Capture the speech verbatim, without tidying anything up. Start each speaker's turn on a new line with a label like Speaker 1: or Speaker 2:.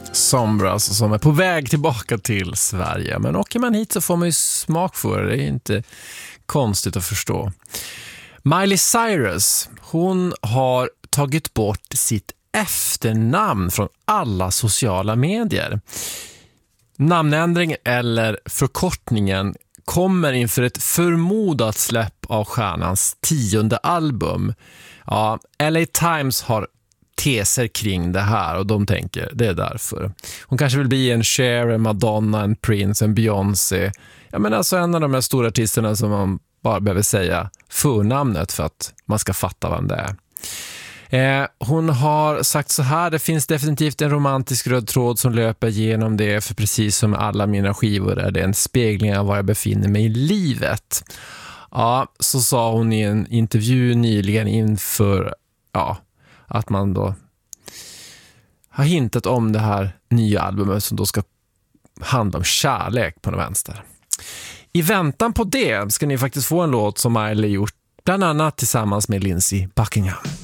Speaker 1: Sombra alltså, som är på väg tillbaka till Sverige. Men åker man hit så får man ju smak för det. Det är inte konstigt att förstå. Miley Cyrus, hon har tagit bort sitt efternamn från alla sociala medier. Namnändringen eller förkortningen kommer inför ett förmodat släpp av stjärnans tionde album. Ja, L A Times har teser kring det här och de tänker det är därför. Hon kanske vill bli en Cher, en Madonna, en Prince, en Beyoncé. Ja, men alltså en av de här stora artisterna som man bara behöver säga förnamnet för att man ska fatta vem det är. Eh, hon har sagt så här: det finns definitivt en romantisk röd tråd som löper genom det, för precis som alla mina skivor är det en spegling av var jag befinner mig i livet. Ja, så sa hon i en intervju nyligen inför ja, att man då har hintat om det här nya albumet som då ska handla om kärlek på den vänster. I väntan på det ska ni faktiskt få en låt som Miley gjort bland annat tillsammans med Lindsey Buckingham.